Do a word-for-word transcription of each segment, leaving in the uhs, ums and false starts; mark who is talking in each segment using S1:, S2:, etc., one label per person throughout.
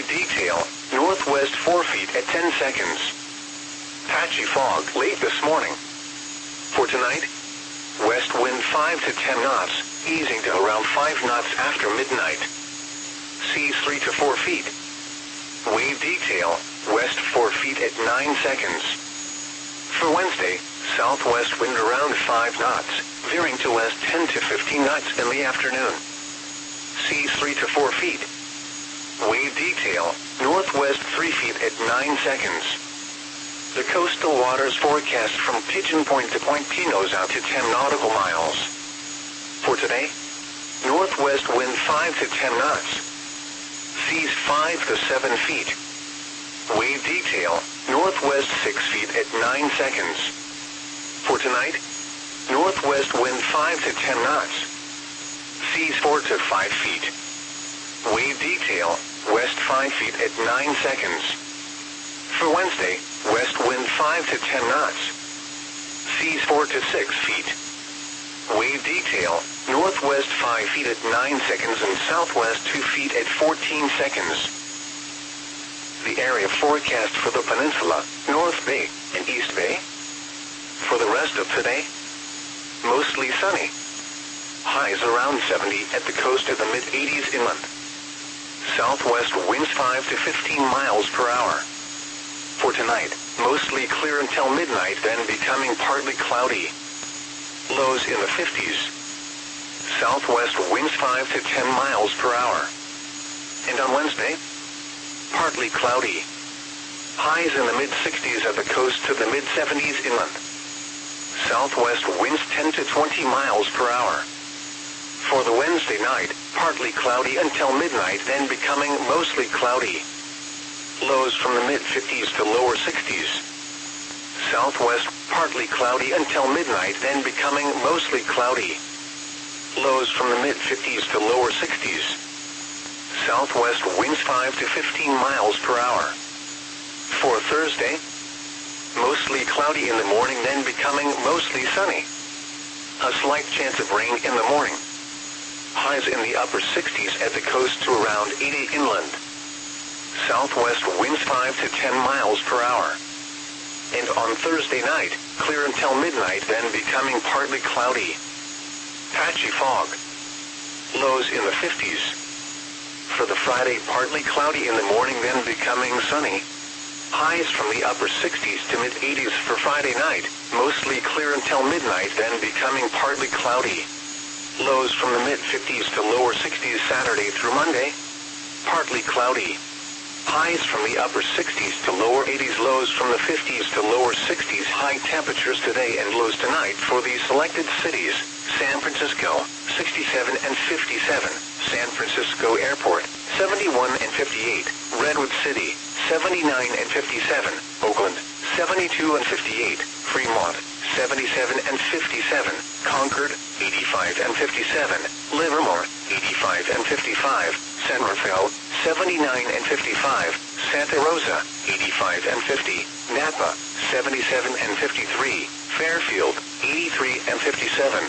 S1: Wave detail, northwest four feet at ten seconds. Patchy fog late this morning. For tonight, west wind five to ten knots, easing to around five knots after midnight. Seas three to four feet. Wave detail, west four feet at nine seconds. For Wednesday, southwest wind around five knots, veering to west ten to fifteen knots in the afternoon. Seas three to four feet. Wave detail, northwest three feet at nine seconds. The coastal waters forecast from Pigeon Point to Point Pinos out to ten nautical miles. For today, northwest wind five to ten knots. Seas five to seven feet. Wave detail, northwest six feet at nine seconds. For tonight, northwest wind five to ten knots. Seas four to five feet. Wave detail, west five feet at nine seconds. For Wednesday, west wind five to ten knots. Seas four to six feet. Wave detail, northwest five feet at nine seconds and southwest two feet at fourteen seconds. The area forecast for the peninsula, North Bay and East Bay. For the rest of today, mostly sunny. Highs around seventy at the coast of the mid eighties inland. Southwest winds five to fifteen miles per hour. For tonight, mostly clear until midnight, then becoming partly cloudy. Lows in the fifties. Southwest winds five to ten miles per hour. And on Wednesday, partly cloudy. Highs in the mid sixties at the coast to the mid seventies inland. Southwest winds ten to twenty miles per hour. For the Wednesday night, partly cloudy until midnight, then becoming mostly cloudy. Lows from the mid fifties to lower sixties. Southwest, partly cloudy until midnight, then becoming mostly cloudy. Lows from the mid fifties to lower sixties. Southwest winds five to fifteen miles per hour. For Thursday, mostly cloudy in the morning, then becoming mostly sunny. A slight chance of rain in the morning. Highs in the upper sixties at the coast to around eighty inland. Southwest winds five to ten miles per hour. And on Thursday night, clear until midnight, then becoming partly cloudy. Patchy fog. Lows in the fifties. For the Friday, partly cloudy in the morning, then becoming sunny. Highs from the upper sixties to mid eighties for Friday night, mostly clear until midnight, then becoming partly cloudy. Lows from the mid fifties to lower sixties Saturday through Monday, partly cloudy. Highs from the upper sixties to lower eighties, lows from the fifties to lower sixties. High temperatures today and lows tonight for the selected cities: San Francisco, sixty-seven and fifty-seven, San Francisco Airport, seventy-one and fifty-eight, Redwood City, seventy-nine and fifty-seven, Oakland, seventy-two and fifty-eight, Fremont, seventy-seven and fifty-seven, Concord, eighty-five and fifty-seven, Livermore, eighty-five and fifty-five, San Rafael, seventy-nine and fifty-five, Santa Rosa, eighty-five and fifty, Napa, seventy-seven and fifty-three, Fairfield, eighty-three and fifty-seven.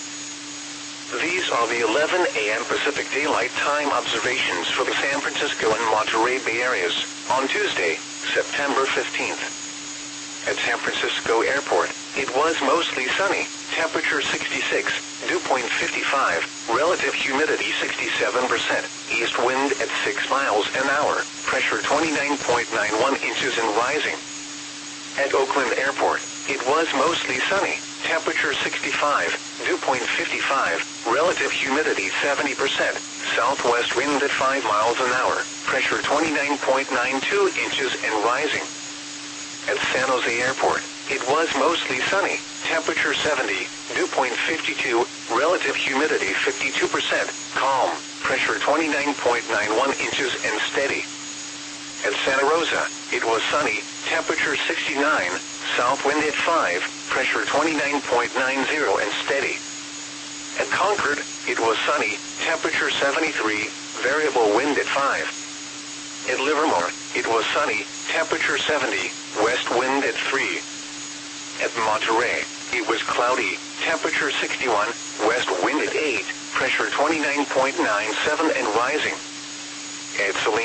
S1: These are the eleven a m Pacific Daylight Time observations for the San Francisco and Monterey Bay areas on Tuesday, September fifteenth. At San Francisco Airport, it was mostly sunny, temperature sixty-six, dew point fifty-five, relative humidity sixty-seven percent, east wind at six miles an hour, pressure twenty-nine point nine one inches and rising. At Oakland Airport, it was mostly sunny, temperature sixty-five, dew point fifty-five, relative humidity seventy percent, southwest wind at five miles an hour, pressure twenty-nine point nine two inches and rising. At San Jose Airport, it was mostly sunny, temperature seventy, dew point fifty-two, relative humidity fifty-two percent, calm, pressure twenty-nine point nine one inches and steady. At Santa Rosa, it was sunny, temperature sixty-nine, south wind at five, pressure twenty-nine point nine zero and steady. At Concord, it was sunny, temperature seventy-three, variable wind at five. At Livermore, it was sunny, temperature seventy, west wind at three. At Monterey, it was cloudy, temperature sixty-one, west wind at eight, pressure twenty-nine point nine seven and rising. At Saline